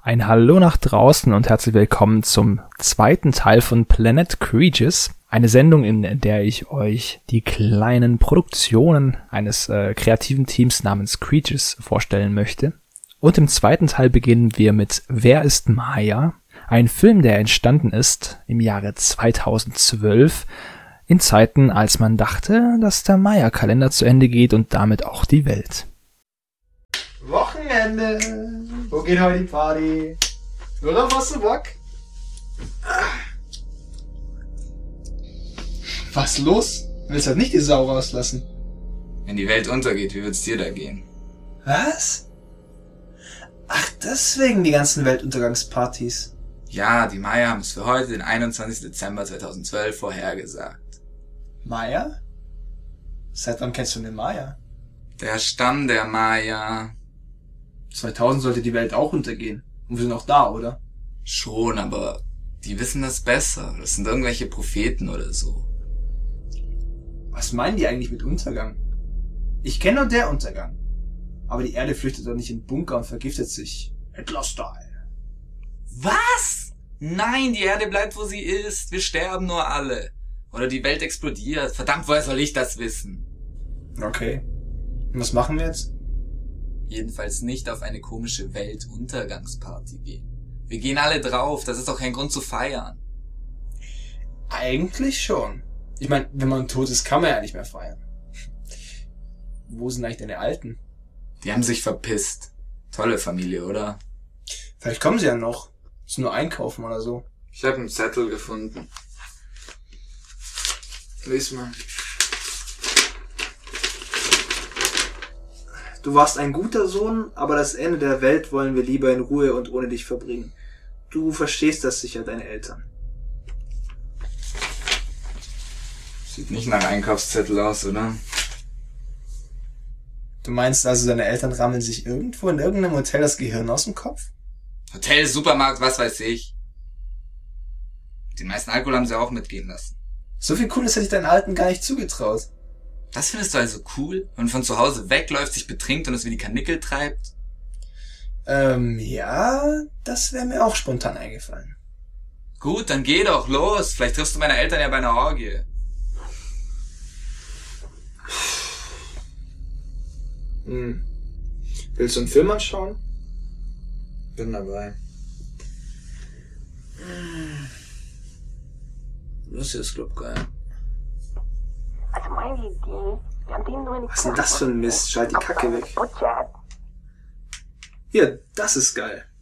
Ein Hallo nach draußen und herzlich willkommen zum zweiten Teil von Planet Creatures. Eine Sendung, in der ich euch die kleinen Produktionen eines kreativen Teams namens Creatures vorstellen möchte. Und im zweiten Teil beginnen wir mit Wer ist Maya? Ein Film, der entstanden ist im Jahre 2012, in Zeiten, als man dachte, dass der Maya-Kalender zu Ende geht und damit auch die Welt. Wochenende! Wo geht heute die Party? Worauf hast du Bock? Was los? Willst halt nicht die Sau rauslassen? Wenn die Welt untergeht, wie wird's dir da gehen? Was? Ach, deswegen die ganzen Weltuntergangspartys. Ja, die Maya haben es für heute, den 21. Dezember 2012, vorhergesagt. Maya? Seit wann kennst du den Maya? Der Stamm der Maya. 2000 sollte die Welt auch untergehen. Und wir sind auch da, oder? Schon, aber die wissen das besser. Das sind irgendwelche Propheten oder so. Was meinen die eigentlich mit Untergang? Ich kenne nur der Untergang. Aber die Erde flüchtet doch nicht in den Bunker und vergiftet sich. Hitler-Style. Was? Nein, die Erde bleibt, wo sie ist. Wir sterben nur alle. Oder die Welt explodiert. Verdammt, woher soll ich das wissen? Okay. Und was machen wir jetzt? Jedenfalls nicht auf eine komische Weltuntergangsparty gehen. Wir gehen alle drauf, das ist doch kein Grund zu feiern. Eigentlich schon. Ich meine, wenn man tot ist, kann man ja nicht mehr feiern. Wo sind eigentlich deine Alten? Die haben sich verpisst. Tolle Familie, oder? Vielleicht kommen sie ja noch. Müssen nur einkaufen oder so. Ich habe einen Zettel gefunden. Lies mal. Du warst ein guter Sohn, aber das Ende der Welt wollen wir lieber in Ruhe und ohne dich verbringen. Du verstehst das sicher, deine Eltern. Sieht nicht nach Einkaufszettel aus, oder? Du meinst also, deine Eltern rammeln sich irgendwo in irgendeinem Hotel das Gehirn aus dem Kopf? Hotel, Supermarkt, was weiß ich. Den meisten Alkohol haben sie auch mitgehen lassen. So viel Cooles hätte ich deinen Alten gar nicht zugetraut. Das findest du also cool? Wenn man von zu Hause wegläuft, sich betrinkt und es wie die Karnickel treibt? Ja, das wäre mir auch spontan eingefallen. Gut, dann geh doch, los. Vielleicht triffst du meine Eltern ja bei einer Orgie. Willst du einen Film anschauen? Bin dabei. Das ist Club geil. Was ist denn das für ein Mist? Schalt die Kacke weg. Hier, das ist geil.